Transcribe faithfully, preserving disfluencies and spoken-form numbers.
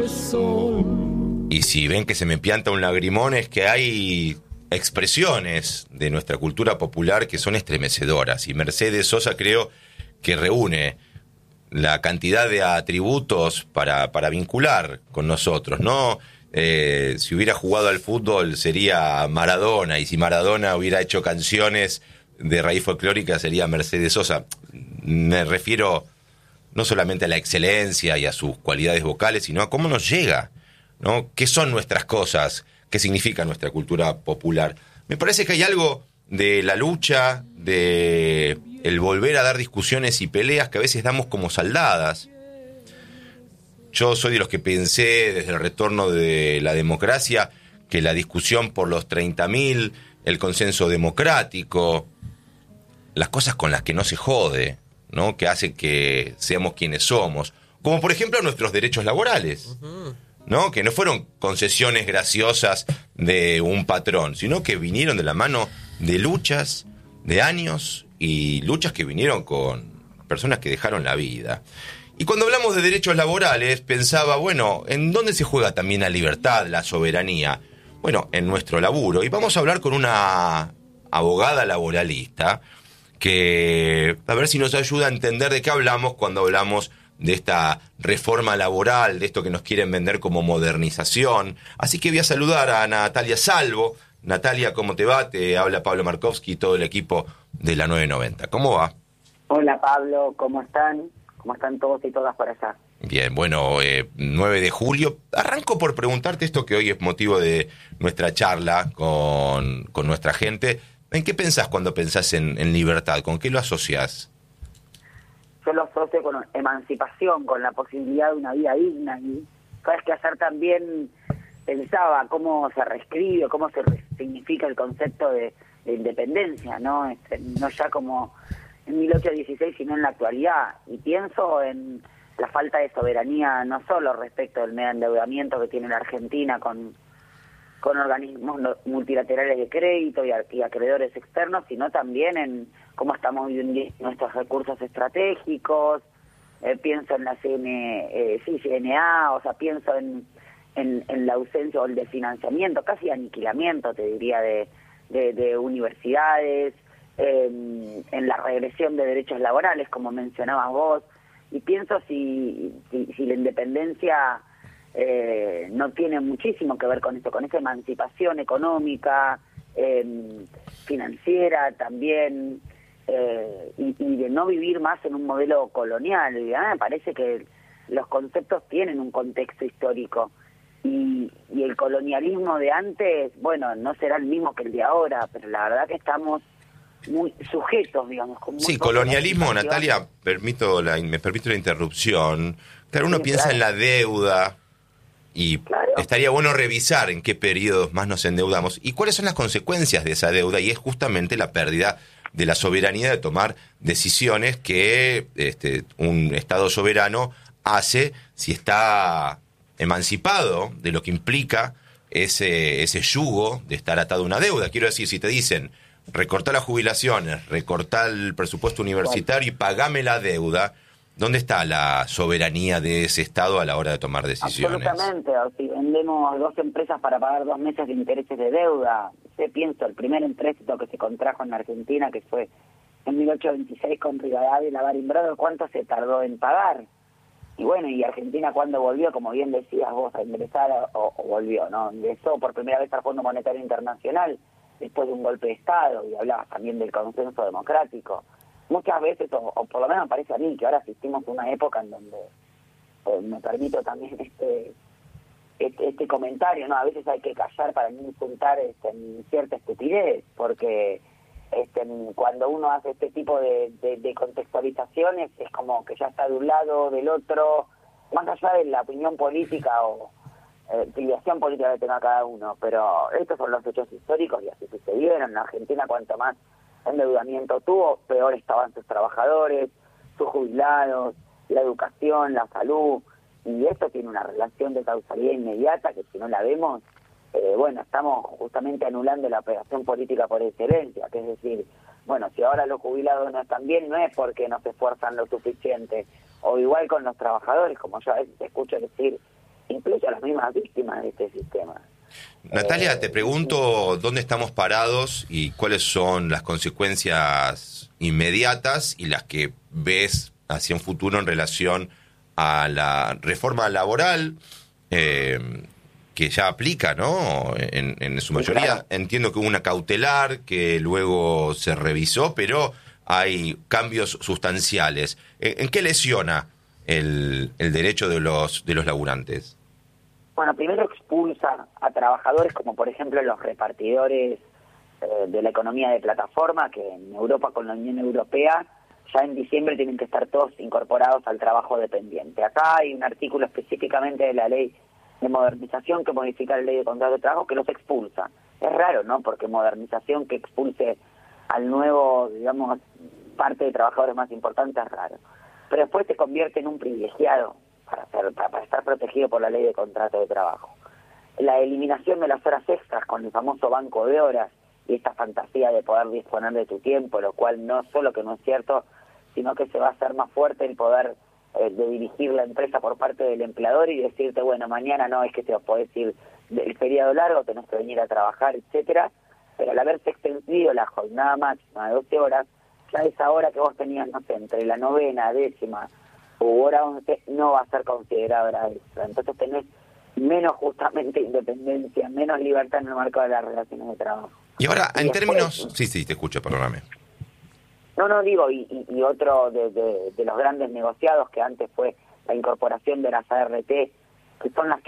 Y si ven que se me pianta un lagrimón, es que hay expresiones de nuestra cultura popular que son estremecedoras. Y Mercedes Sosa creo que reúne la cantidad de atributos para, para vincular con nosotros, ¿no? Eh, si hubiera jugado al fútbol sería Maradona, y si Maradona hubiera hecho canciones de raíz folclórica sería Mercedes Sosa. Me refiero no solamente a la excelencia y a sus cualidades vocales, sino a cómo nos llega, ¿no? ¿Qué son nuestras cosas? ¿Qué significa nuestra cultura popular? Me parece que hay algo de la lucha, de el volver a dar discusiones y peleas que a veces damos como saldadas. Yo soy de los que pensé desde el retorno de la democracia que la discusión por los treinta mil, el consenso democrático, las cosas con las que no se jode, ¿no? Que hacen que seamos quienes somos, como por ejemplo nuestros derechos laborales, ¿no? Que no fueron concesiones graciosas de un patrón, sino que vinieron de la mano de luchas de años y luchas que vinieron con personas que dejaron la vida. Y cuando hablamos de derechos laborales, pensaba, bueno, ¿en dónde se juega también la libertad, la soberanía? Bueno, en nuestro laburo. Y vamos a hablar con una abogada laboralista que a ver si nos ayuda a entender de qué hablamos cuando hablamos de esta reforma laboral, de esto que nos quieren vender como modernización. Así que voy a saludar a Natalia Salvo. Natalia, ¿cómo te va? Te habla Pablo Markovsky y todo el equipo de la nueve noventa. ¿Cómo va? Hola Pablo, ¿cómo están? ¿Cómo están todos y todas por allá? Bien, bueno, eh, nueve de julio. Arranco por preguntarte esto que hoy es motivo de nuestra charla con, con nuestra gente. ¿En qué pensás cuando pensás en, en libertad? ¿Con qué lo asociás? Yo lo asocio con emancipación, con la posibilidad de una vida digna. Y sabes que ayer también pensaba cómo se reescribe, cómo se significa el concepto de, de independencia, ¿no? Este, no ya como en mil ochocientos dieciséis, sino en la actualidad. Y pienso en la falta de soberanía, no solo respecto del mega endeudamiento que tiene la Argentina con, con organismos multilaterales de crédito y, y acreedores externos, sino también en cómo estamos viviendo nuestros recursos estratégicos. Eh, pienso en la C N, eh, sí, C N A, o sea, pienso en, en, en la ausencia o el desfinanciamiento, casi aniquilamiento, te diría, de, de, de universidades, eh, en la regresión de derechos laborales, como mencionabas vos, y pienso si, si, si la independencia eh, no tiene muchísimo que ver con esto, con esa emancipación económica, eh, financiera también, eh, y, y de no vivir más en un modelo colonial. Y, ah, me parece que los conceptos tienen un contexto histórico, y, y el colonialismo de antes, bueno, no será el mismo que el de ahora, pero la verdad que estamos muy sujetos, digamos. Con muy sí, colonialismo, Natalia, permito la, me permito la interrupción. Claro, uno sí, piensa claro. en la deuda y claro. estaría bueno revisar en qué periodos más nos endeudamos y cuáles son las consecuencias de esa deuda, y es justamente la pérdida de la soberanía de tomar decisiones que este, un Estado soberano hace si está emancipado de lo que implica ese, ese yugo de estar atado a una deuda. Quiero decir, si te dicen recortar las jubilaciones, recortar el presupuesto universitario y pagame la deuda, ¿dónde está la soberanía de ese Estado a la hora de tomar decisiones? Absolutamente. O si vendemos dos empresas para pagar dos meses de intereses de deuda, yo pienso, el primer empréstito que se contrajo en Argentina, que fue en mil ochocientos veintiséis con Rivadavia y la Baring Brothers, ¿cuánto se tardó en pagar? Y bueno, y Argentina cuando volvió, como bien decías vos, a ingresar, o, o volvió, ¿no? Ingresó por primera vez al Fondo Monetario Internacional, después de un golpe de Estado, y hablabas también del consenso democrático. Muchas veces, o, o por lo menos me parece a mí, que ahora asistimos a una época en donde, eh, me permito también este, este este comentario, ¿no? A veces hay que callar para no insultar este, cierta estupidez, porque este, cuando uno hace este tipo de, de, de contextualizaciones es como que ya está de un lado, del otro, más allá de la opinión política o Eh, filiación política que tenga cada uno, pero estos son los hechos históricos y así sucedieron. En Argentina, cuanto más endeudamiento tuvo, peor estaban sus trabajadores, sus jubilados, la educación, la salud, y esto tiene una relación de causalidad inmediata que si no la vemos, eh, bueno, estamos justamente anulando la operación política por excelencia, que es decir, bueno, si ahora los jubilados no están bien, no es porque no se esfuerzan lo suficiente, o igual con los trabajadores, como yo a veces escucho decir, incluso sido las mismas víctimas de este sistema. Natalia, eh, te pregunto dónde estamos parados y cuáles son las consecuencias inmediatas y las que ves hacia un futuro en relación a la reforma laboral eh, que ya aplica, ¿no? En, en su mayoría. Claro. Entiendo que hubo una cautelar que luego se revisó, pero hay cambios sustanciales. ¿En, en qué lesiona el, el derecho de los de los laburantes? Bueno, primero expulsa a trabajadores como por ejemplo los repartidores eh, de la economía de plataforma, que en Europa con la Unión Europea ya en diciembre tienen que estar todos incorporados al trabajo dependiente. Acá hay un artículo específicamente de la ley de modernización que modifica la ley de contrato de trabajo que los expulsa. Es raro, ¿no? Porque modernización que expulse al nuevo, digamos, parte de trabajadores más importantes es raro. Pero después se convierte en un privilegiado para, ser, para, para estar protegido por la ley de contrato de trabajo. La eliminación de las horas extras con el famoso banco de horas y esta fantasía de poder disponer de tu tiempo, lo cual no solo que no es cierto, sino que se va a hacer más fuerte el poder eh, de dirigir la empresa por parte del empleador y decirte, bueno, mañana no es que te podés ir del feriado largo, tenés que venir a trabajar, etcétera, pero al haberse extendido la jornada máxima de doce horas, ya esa hora que vos tenías, no sé, entre la novena, décima u hora once, no va a ser considerada extra. Entonces tenés menos justamente independencia, menos libertad en el marco de las relaciones de trabajo. Y ahora, en y términos... después, sí, sí, te escucho, perdóname. No, no, digo, y, y, y otro de, de, de los grandes negociados que antes fue la incorporación de las A R T, que son las que